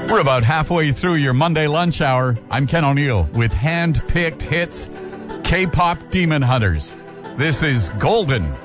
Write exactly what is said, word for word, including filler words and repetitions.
We're about halfway through your Monday lunch hour. I'm Ken O'Neill with hand-picked hits, K-pop demon hunters. This is Golden